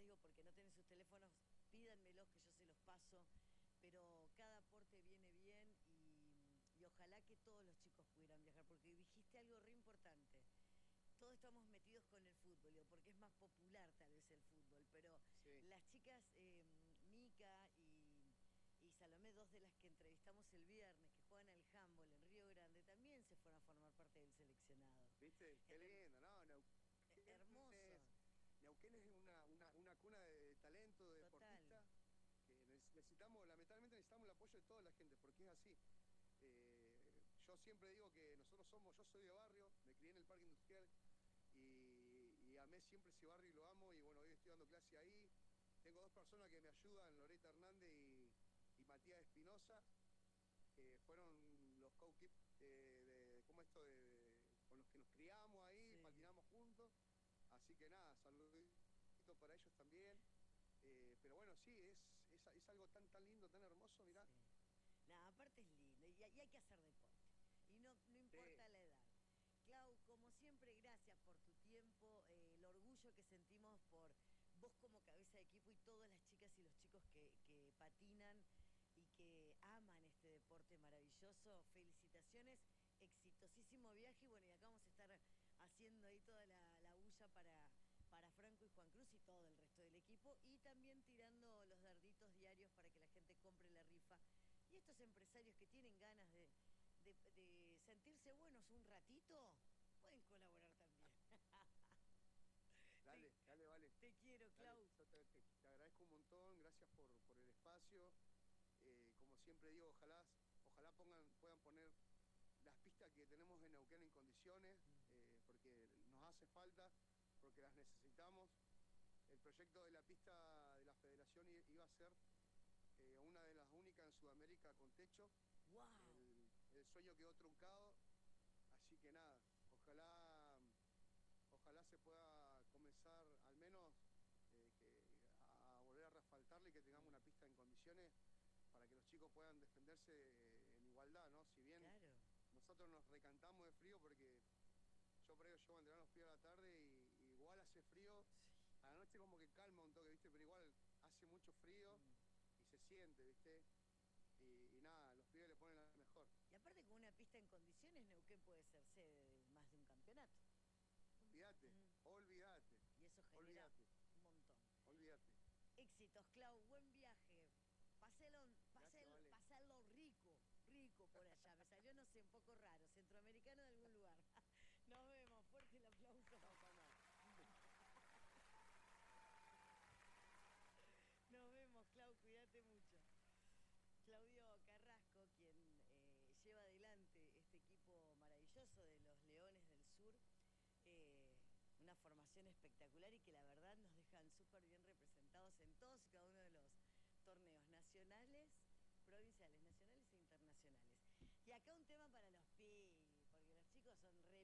digo, porque no tienen sus teléfonos, pídanmelos que yo se los paso, pero cada aporte viene bien y ojalá que todos los chicos pudieran viajar, porque dijiste algo re importante. Todos estamos metidos con el fútbol, digo, porque es más popular tal vez el fútbol, pero Sí, las chicas, Mica y Salomé, dos de las que entrevistamos el viernes, que juegan al handball en Río Grande, también se fueron a formar parte del seleccionado. ¿viste? Qué Eh, lindo, ¿no? Hermoso, Neuquén es una cuna de talento, de total. deportista, que necesitamos, lamentablemente necesitamos el apoyo de toda la gente, porque es así. Yo siempre digo que yo soy de barrio, me crié en el Parque Industrial y amé siempre ese barrio y lo amo, y bueno, hoy estoy dando clase ahí. Tengo dos personas que me ayudan, Loreta Hernández y Matías Espinosa, que fueron los co-keep ¿cómo esto? Con los que nos criamos ahí, Sí, patinamos juntos. Así que nada, saludito para ellos también. Pero bueno, sí, es algo tan lindo, tan hermoso, mirá. sí. Nada, aparte es lindo y hay que hacer deporte. Y no Sí, importa la edad. Clau, como siempre, gracias por tu tiempo, el orgullo que sentimos por vos como cabeza de equipo y todas las chicas y los chicos que patinan y que aman este deporte maravilloso. Felicitaciones, exitosísimo viaje y bueno, y acá vamos a estar haciendo ahí toda la bulla para Franco y Juan Cruz y todo el resto del equipo y también tirando los darditos diarios para que la gente compre la rifa. Y estos empresarios que tienen ganas de sentirse buenos un ratito, pueden colaborar también. te, dale, vale. te quiero, Dale, Clau. yo te agradezco un montón, gracias por el espacio. Como siempre digo, ojalá puedan poner las pistas que tenemos en Neuquén en condiciones, Mm, porque nos hace falta, porque las necesitamos. El proyecto de la pista de la federación iba a ser una de las únicas en Sudamérica con techo. ¡Wow! El sueño quedó truncado, así que nada, ojalá se pueda comenzar al menos a volver a reasfaltarle y que tengamos una Mm, pista en condiciones para que los chicos puedan defenderse en igualdad, ¿no? Si bien claro. nosotros nos recantamos de frío porque yo por ahí llevo a entrenar los pibes a la tarde y igual hace frío, Sí. a la noche como que calma un toque, ¿viste? Pero igual hace mucho frío Mm. y se siente, ¿viste? Y nada, los pibes le ponen la mejor. Y aparte con una pista en condiciones, Neuquén puede ser sede de más de un campeonato. Olvídate, Mm, olvídate, y eso genera olvídate, un montón. olvídate. Éxitos, Clau, buen viaje. Gracias, vale. Pasalo rico, rico por allá. Me salió, no sé, un poco raro, centroamericano de algún lugar. Nos vemos, fuerte el aplauso. No pasa nada. Nos vemos, Clau, cuídate mucho. Claudio Carrasco, quien lleva adelante este equipo maravilloso de los Leones del Sur, una formación espectacular y que la verdad nos dejan súper bien representados en todos y cada uno de los torneos nacionales, provinciales, nacionales e internacionales. Y acá un tema para los pibes, porque los chicos son re